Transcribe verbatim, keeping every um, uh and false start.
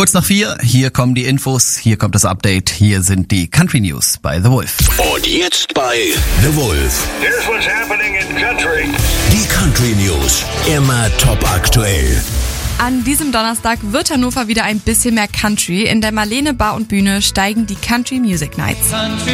Kurz nach vier, hier kommen die Infos, hier kommt das Update, hier sind die Country News bei The Wolf. Und jetzt bei The Wolf. Here's what's happening in country. Die Country News, immer top aktuell. An diesem Donnerstag wird Hannover wieder ein bisschen mehr Country. In der Marlene Bar und Bühne steigen die Country Music Nights.